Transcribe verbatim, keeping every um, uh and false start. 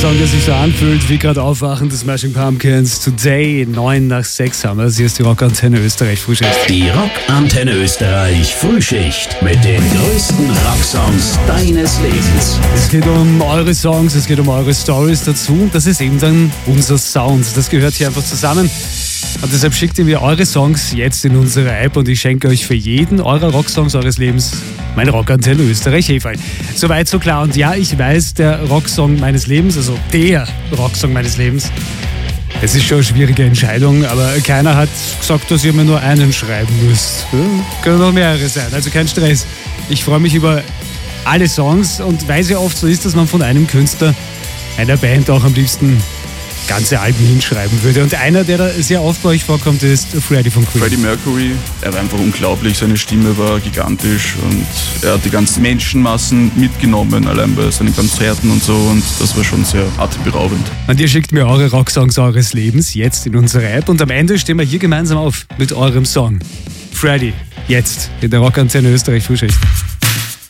Song, der sich so anfühlt wie gerade Aufwachen des Smashing Pumpkins. Today, neun nach sechs haben wir. Hier ist die Rockantenne Österreich Frühschicht. Die Rockantenne Österreich Frühschicht mit den größten Rocksongs deines Lebens. Es geht um eure Songs, es geht um eure Stories dazu. Das ist eben dann unser Sound. Das gehört hier einfach zusammen. Und deshalb schickt ihr mir eure Songs jetzt in unsere App und ich schenke euch für jeden eurer Rocksongs eures Lebens mein Rockantenne Österreich Heferl. Soweit so klar. Und ja, ich weiß, der Rocksong meines Lebens, also der Rocksong meines Lebens, es ist schon eine schwierige Entscheidung, aber keiner hat gesagt, dass ihr mir nur einen schreiben müsst. Ja, können noch mehrere sein, also kein Stress. Ich freue mich über alle Songs und weil es ja oft so ist, dass man von einem Künstler, einer Band auch am liebsten ganze Alben hinschreiben würde. Und einer, der da sehr oft bei euch vorkommt, ist Freddie von Queen. Freddie Mercury, er war einfach unglaublich, seine Stimme war gigantisch und er hat die ganzen Menschenmassen mitgenommen, allein bei seinen Konzerten und so, und das war schon sehr atemberaubend. Und ihr schickt mir eure Rocksongs eures Lebens jetzt in unsere App und am Ende stehen wir hier gemeinsam auf mit eurem Song. Freddie, jetzt in der Rockantenne Österreich Frühschicht.